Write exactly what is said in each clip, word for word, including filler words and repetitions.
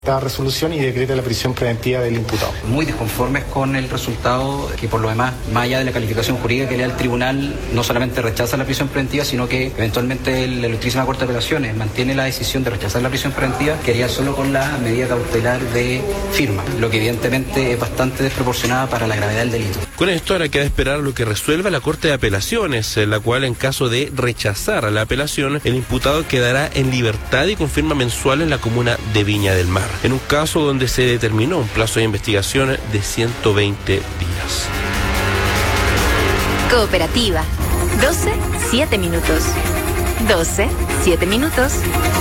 esta resolución y decreta la prisión preventiva del imputado. Muy disconformes con el resultado, que por lo demás, más allá de la calificación jurídica que le da el tribunal, no solamente rechaza la prisión preventiva, sino que eventualmente la ilustrísima Corte de Apelaciones mantiene la decisión de rechazar la prisión preventiva, que haría solo con la medida cautelar de firma, lo que evidentemente es bastante desproporcionada para la gravedad del delito. Con esto ahora queda esperar lo que resuelva la Corte de Apelaciones, en la cual, en caso de rechazar la apelación, el imputado quedará en libertad y con firma mensual en la comuna de Viña del Mar, en un caso donde se determinó un plazo de investigación de ciento veinte días. Cooperativa. doce, siete minutos. doce, siete minutos.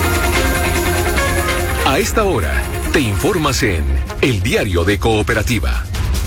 A esta hora, te informas en El Diario de Cooperativa.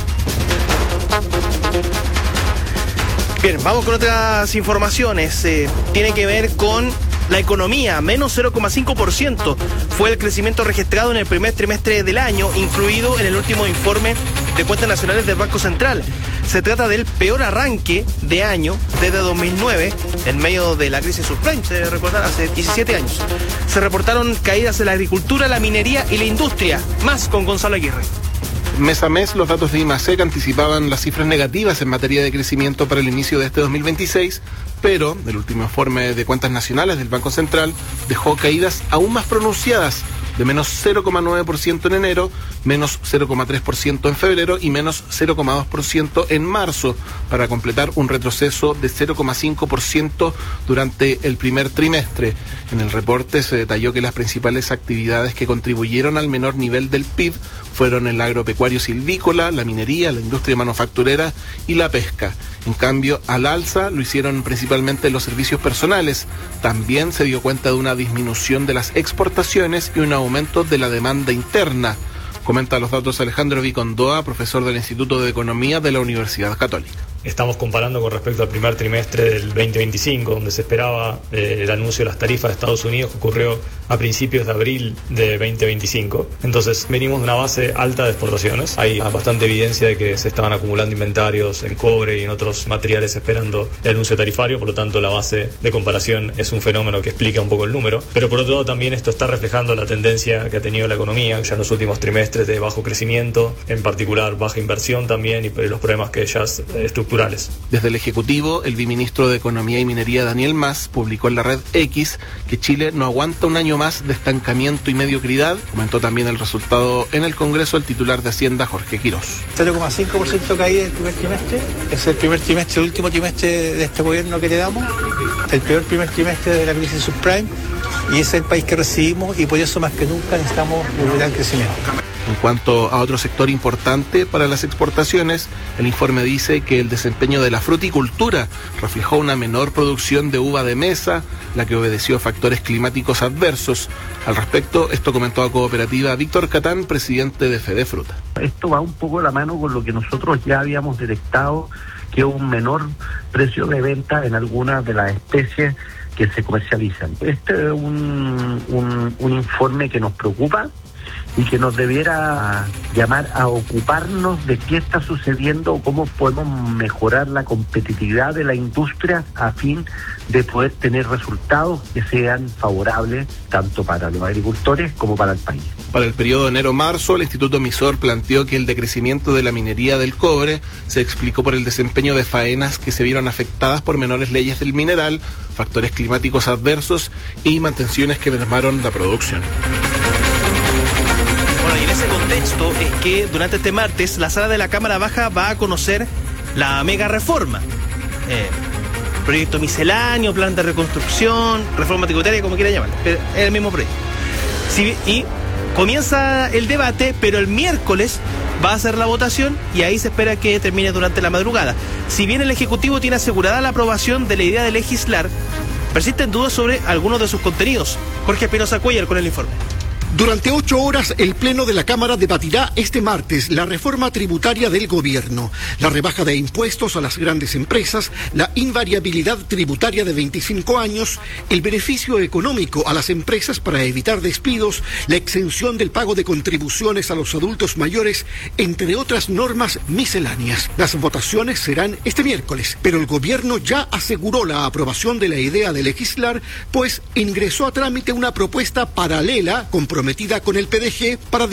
Bien, vamos con otras informaciones. Eh, tiene que ver con la economía. Menos cero coma cinco por ciento fue el crecimiento registrado en el primer trimestre del año, incluido en el último informe de cuentas nacionales del Banco Central. Se trata del peor arranque de año desde dos mil nueve, en medio de la crisis subprime, se recordará, hace diecisiete años. Se reportaron caídas en la agricultura, la minería y la industria. Más con Gonzalo Aguirre. Mes a mes, los datos de IMASEC anticipaban las cifras negativas en materia de crecimiento para el inicio de este dos mil veintiséis, pero el último informe de cuentas nacionales del Banco Central dejó caídas aún más pronunciadas, de menos cero coma nueve por ciento en enero, menos cero coma tres por ciento en febrero y menos cero coma dos por ciento en marzo, para completar un retroceso de cero coma cinco por ciento durante el primer trimestre. En el reporte se detalló que las principales actividades que contribuyeron al menor nivel del P I B fueron el agropecuario silvícola, la minería, la industria manufacturera y la pesca. En cambio, al alza lo hicieron principalmente los servicios personales. También se dio cuenta de una disminución de las exportaciones y un aumento de la demanda interna. Comenta los datos Alejandro Vicondoa, profesor del Instituto de Economía de la Universidad Católica. Estamos comparando con respecto al primer trimestre del veinte veinticinco, donde se esperaba eh, el anuncio de las tarifas de Estados Unidos, que ocurrió a principios de abril de veinte veinticinco. Entonces, venimos de una base alta de exportaciones. Hay bastante evidencia de que se estaban acumulando inventarios en cobre y en otros materiales esperando el anuncio tarifario, por lo tanto, la base de comparación es un fenómeno que explica un poco el número. Pero por otro lado, también esto está reflejando la tendencia que ha tenido la economía ya en los últimos trimestres de bajo crecimiento, en particular baja inversión también, y los problemas que ya estructurales. Desde el Ejecutivo, el viceministro de Economía y Minería, Daniel Mas, publicó en la red X que Chile no aguanta un año más de estancamiento y mediocridad. Comentó también el resultado en el Congreso el titular de Hacienda, Jorge Quirós. cero coma cinco por ciento caída el primer trimestre. Es el primer trimestre, el último trimestre de este gobierno que le damos. El peor primer trimestre de la crisis subprime. Y es el país que recibimos y por eso más que nunca necesitamos un gran crecimiento. En cuanto a otro sector importante para las exportaciones, el informe dice que el desempeño de la fruticultura reflejó una menor producción de uva de mesa, la que obedeció a factores climáticos adversos. Al respecto, esto comentó a Cooperativa Víctor Catán, presidente de Fedefruta. Esto va un poco de la mano con lo que nosotros ya habíamos detectado, que es un menor precio de venta en algunas de las especies que se comercializan. Este es un, un, un informe que nos preocupa y que nos debiera llamar a ocuparnos de qué está sucediendo, cómo podemos mejorar la competitividad de la industria a fin de poder tener resultados que sean favorables tanto para los agricultores como para el país. Para el periodo enero-marzo, el Instituto Emisor planteó que el decrecimiento de la minería del cobre se explicó por el desempeño de faenas que se vieron afectadas por menores leyes del mineral, factores climáticos adversos y mantenciones que mermaron la producción. Bueno, y en ese contexto es que durante este martes la sala de la Cámara Baja va a conocer la mega reforma. Eh, proyecto misceláneo, plan de reconstrucción, reforma tributaria, como quiera llamarlo, pero es el mismo proyecto. Sí, y comienza el debate, pero el miércoles va a ser la votación y ahí se espera que termine durante la madrugada. Si bien el Ejecutivo tiene asegurada la aprobación de la idea de legislar, persisten dudas sobre algunos de sus contenidos. Jorge Espinosa Cuellar con el informe. Durante ocho horas, el Pleno de la Cámara debatirá este martes la reforma tributaria del gobierno, la rebaja de impuestos a las grandes empresas, la invariabilidad tributaria de veinticinco años, el beneficio económico a las empresas para evitar despidos, la exención del pago de contribuciones a los adultos mayores, entre otras normas misceláneas. Las votaciones serán este miércoles, pero el gobierno ya aseguró la aprobación de la idea de legislar, pues ingresó a trámite una propuesta paralela comprometida comprometida con el P D G para